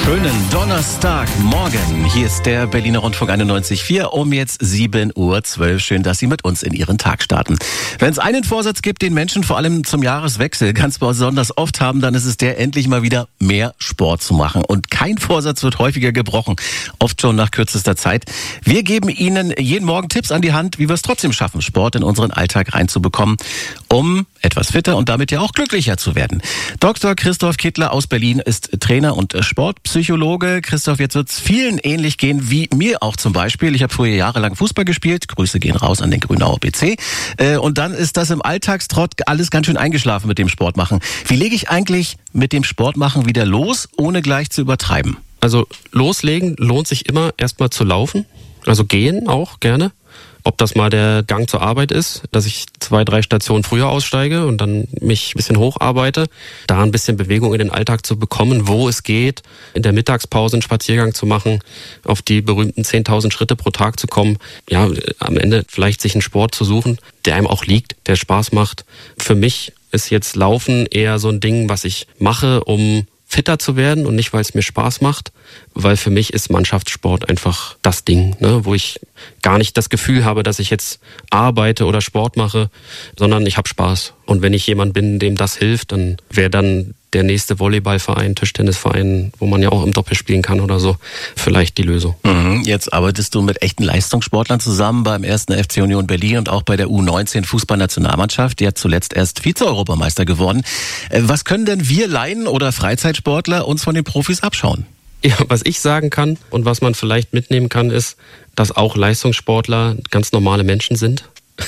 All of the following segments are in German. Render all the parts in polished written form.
Schönen Donnerstagmorgen. Hier ist der Berliner Rundfunk 91.4 um jetzt 7:12 Uhr. Schön, dass Sie mit uns in Ihren Tag starten. Wenn es einen Vorsatz gibt, den Menschen vor allem zum Jahreswechsel ganz besonders oft haben, dann ist es der, endlich mal wieder mehr Sport zu machen. Und kein Vorsatz wird häufiger gebrochen, oft schon nach kürzester Zeit. Wir geben Ihnen jeden Morgen Tipps an die Hand, wie wir es trotzdem schaffen, Sport in unseren Alltag reinzubekommen, um etwas fitter und damit ja auch glücklicher zu werden. Dr. Christoph Kittler aus Berlin ist Trainer und Sportpsychologe. Christoph, jetzt wird es vielen ähnlich gehen wie mir auch zum Beispiel. Ich habe früher jahrelang Fußball gespielt. Grüße gehen raus an den Grünauer BC. Und dann ist das im Alltagstrott alles ganz schön eingeschlafen mit dem Sportmachen. Wie lege ich eigentlich mit dem Sportmachen wieder los, ohne gleich zu übertreiben? Also loslegen lohnt sich immer erstmal zu laufen. Also gehen auch gerne. Ob das mal der Gang zur Arbeit ist, dass ich 2-3 Stationen früher aussteige und dann mich ein bisschen hocharbeite, da ein bisschen Bewegung in den Alltag zu bekommen, wo es geht, in der Mittagspause einen Spaziergang zu machen, auf die berühmten 10.000 Schritte pro Tag zu kommen, ja, am Ende vielleicht sich einen Sport zu suchen, der einem auch liegt, der Spaß macht. Für mich ist jetzt Laufen eher so ein Ding, was ich mache, um fitter zu werden und nicht, weil es mir Spaß macht, weil für mich ist Mannschaftssport einfach das Ding, ne, wo ich gar nicht das Gefühl habe, dass ich jetzt arbeite oder Sport mache, sondern ich habe Spaß. Und wenn ich jemand bin, dem das hilft, dann wäre dann der nächste Volleyballverein, Tischtennisverein, wo man ja auch im Doppel spielen kann oder so, vielleicht die Lösung. Jetzt arbeitest du mit echten Leistungssportlern zusammen beim 1. FC Union Berlin und auch bei der U19 Fußballnationalmannschaft, die hat zuletzt erst Vize-Europameister geworden. Was können denn wir Laien oder Freizeitsportler uns von den Profis abschauen? Ja, was ich sagen kann und was man vielleicht mitnehmen kann, ist, dass auch Leistungssportler ganz normale Menschen sind,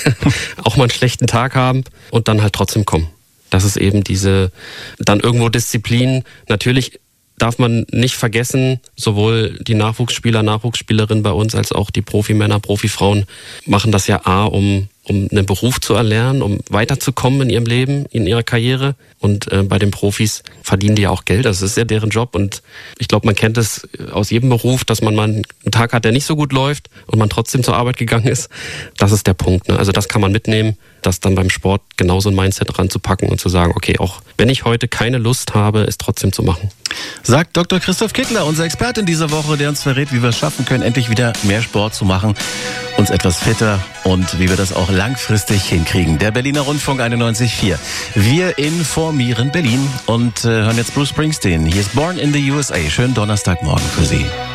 auch mal einen schlechten Tag haben und dann halt trotzdem kommen. Das ist eben diese, dann irgendwo Disziplin. Natürlich darf man nicht vergessen, sowohl die Nachwuchsspieler, Nachwuchsspielerinnen bei uns, als auch die Profimänner, Profifrauen machen das ja um einen Beruf zu erlernen, um weiterzukommen in ihrem Leben, in ihrer Karriere. Und bei den Profis verdienen die ja auch Geld. Das ist ja deren Job. Und ich glaube, man kennt es aus jedem Beruf, dass man mal einen Tag hat, der nicht so gut läuft und man trotzdem zur Arbeit gegangen ist. Das ist der Punkt, ne? Also das kann man mitnehmen, das dann beim Sport genauso ein Mindset ranzupacken und zu sagen, okay, auch wenn ich heute keine Lust habe, es trotzdem zu machen. Sagt Dr. Christoph Kittler, unser Experte in dieser Woche, der uns verrät, wie wir es schaffen können, endlich wieder mehr Sport zu machen, uns etwas fitter und wie wir das auch langfristig hinkriegen. Der Berliner Rundfunk 91.4. Wir informieren Berlin und hören jetzt Bruce Springsteen. Hier ist Born in the USA. Schönen Donnerstagmorgen für Sie.